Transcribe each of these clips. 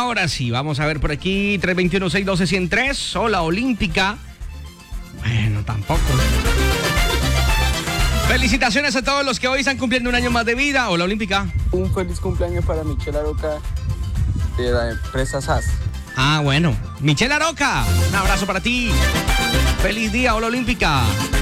ahora sí, vamos a ver por aquí, 321-612-103, hola Olímpica. Bueno, tampoco. Felicitaciones a todos los que hoy están cumpliendo un año más de vida. Hola Olímpica. Un feliz cumpleaños para Michelle Aroca de la empresa SAS. Ah, bueno. Michelle Aroca, un abrazo para ti. Feliz día, hola Olímpica.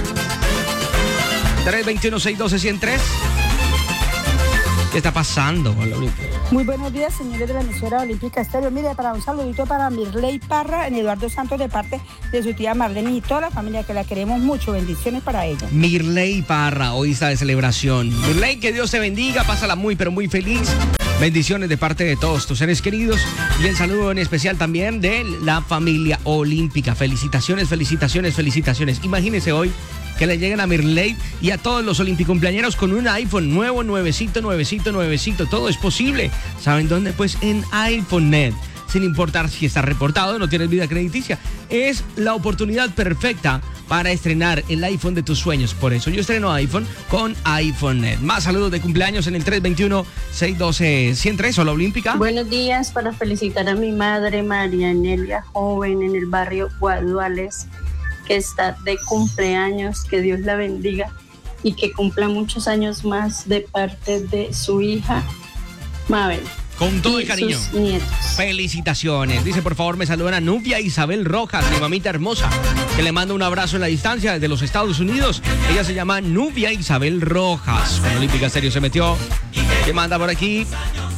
321-612-103. ¿Qué está pasando, hola Olímpica? Muy buenos días, señores de la emisora Olímpica Estéreo. Mire, para un saludito para Mirley Parra, en Eduardo Santos, de parte de su tía Marlene y toda la familia, que la queremos mucho. Bendiciones para ella. Mirley Parra, hoy está de celebración. Mirley, que Dios te bendiga, pásala muy, pero muy feliz. Bendiciones de parte de todos tus seres queridos y el saludo en especial también de la familia Olímpica. Felicitaciones, felicitaciones, felicitaciones. Imagínense hoy que le lleguen a Mirley y a todos los olímpico-cumpleañeros con un iPhone nuevo, nuevecito. Todo es posible. ¿Saben dónde? Pues en iPhone.net. Sin importar si está reportado o no tienes vida crediticia. Es la oportunidad perfecta para estrenar el iPhone de tus sueños. Por eso yo estreno iPhone con iPhone.net. Más saludos de cumpleaños en el 321-612-103. Hola Olímpica. Buenos días, para felicitar a mi madre María Nelia, joven en el barrio Guaduales, que está de cumpleaños. Que Dios la bendiga y que cumpla muchos años más, de parte de su hija Mabel. Con todo el cariño. Sus nietos. Felicitaciones. Dice, por favor, me saludan a Nubia Isabel Rojas, mi mamita hermosa, que le mando un abrazo en la distancia desde los Estados Unidos. Ella se llama Nubia Isabel Rojas. Con Olímpica Estéreo se metió. ¿Qué manda por aquí?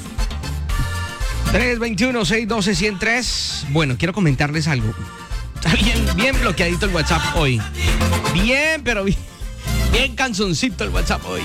321-612-103. Bueno, quiero comentarles algo. Está bien bloqueadito el WhatsApp hoy. Bien, pero bien canzoncito el WhatsApp hoy.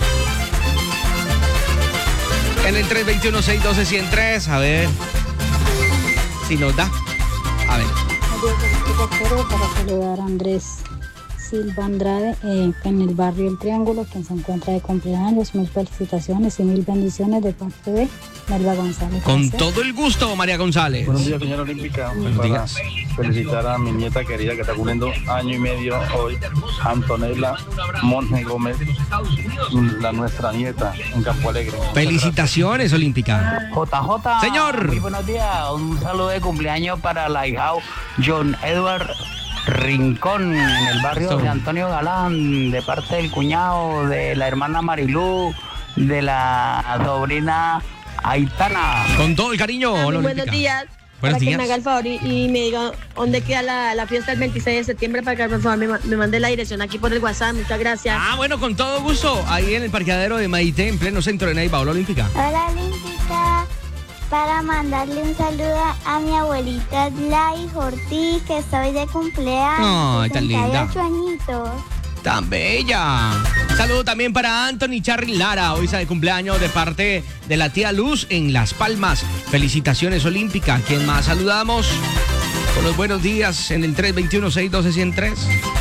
En el 321-612-103, a ver si nos da. A ver. Para saludar a Andrés Silva Andrade, en el barrio El Triángulo, quien se encuentra de cumpleaños. Mil felicitaciones y mil bendiciones de parte de Melba González. Con todo el gusto, María González. Buenos días, señora Olímpica. Para felicitar a mi nieta querida que está cumpliendo año y medio hoy, Antonella Monge Gómez, nuestra nieta en Campo Alegre. Felicitaciones, Olímpica. JJ. Señor. Muy buenos días. Un saludo de cumpleaños para la hija John Edward Rincón, en el barrio de Antonio Galán, de parte del cuñado, de la hermana Marilú, de la sobrina Aitana. Con todo el cariño. Buenos días. Buenos para que días. me haga el favor y me diga dónde queda la fiesta del 26 de septiembre, para que por favor me mande la dirección aquí por el WhatsApp. Muchas gracias. Ah, bueno, con todo gusto. Ahí en el parqueadero de Maite, en pleno centro de Neiva. Hola Olímpica. Hola Olímpica. Para mandarle un saludo a mi abuelita Lai Ortiz, que está hoy de cumpleaños. Ay, tan linda. 68 añitos. Tan bella. Saludo también para Anthony Charly Lara, hoy está de cumpleaños de parte de la tía Luz en Las Palmas. Felicitaciones, Olímpica. ¿Quién más saludamos? Con los buenos días en el 321-612-103.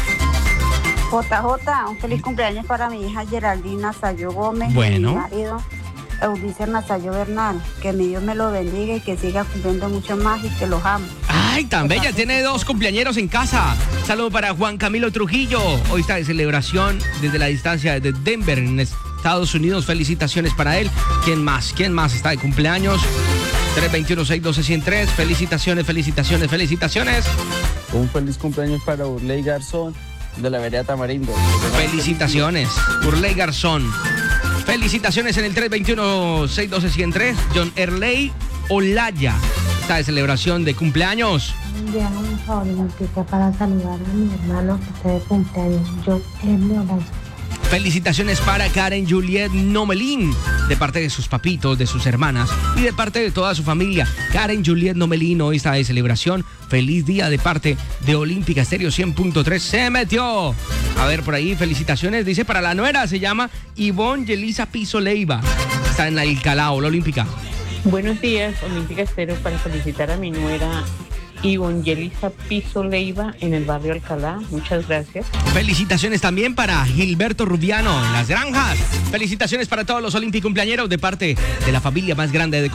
JJ, un feliz cumpleaños para mi hija Geraldina Sayo Gómez. Bueno. Y mi marido Eudícer Nazayo Bernal. Que mi Dios me lo bendiga y que siga cumpliendo mucho más y que los amo. Ay, tan bella, tiene dos cumpleañeros en casa. Saludo para Juan Camilo Trujillo. Hoy está de celebración desde la distancia de Denver, en Estados Unidos. Felicitaciones para él. ¿Quién más? ¿Quién más está de cumpleaños? 321-612-103. Felicitaciones, felicitaciones, felicitaciones. Un feliz cumpleaños para Urley Garzón de la vereda Tamarindo. Felicitaciones, Urley Garzón. Felicitaciones en el 321-612-103. John Erley Olaya está de celebración de cumpleaños. Un día, un favor, Olímpica, para saludar a mi hermano que está de cumpleaños, John Erley Olaya. Felicitaciones para Karen Juliet Nomelín, de parte de sus papitos, de sus hermanas y de parte de toda su familia. Karen Juliet Nomelín hoy está de celebración. Feliz día de parte de Olímpica Estéreo 100.3. Se metió. A ver, por ahí, felicitaciones. Dice para la nuera, se llama Ivonne Yelisa Piso Leiva. Está en la Alcalá, la Olímpica. Buenos días, Olímpica Estéreo, para felicitar a mi nuera Ivonne Yelisa Piso Leiva en el barrio Alcalá. Muchas gracias. Felicitaciones también para Gilberto Rubiano en Las Granjas. Felicitaciones para todos los olímpicos cumpleañeros de parte de la familia más grande de